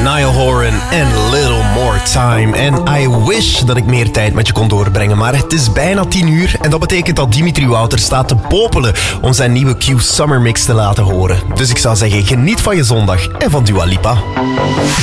Niall Horan en Little More Time. En I wish dat ik meer tijd met je kon doorbrengen, maar het is bijna 10 uur en dat betekent dat Dimitri Wouter staat te popelen om zijn nieuwe Q Summer Mix te laten horen. Dus ik zou zeggen, geniet van je zondag en van Dua Lipa.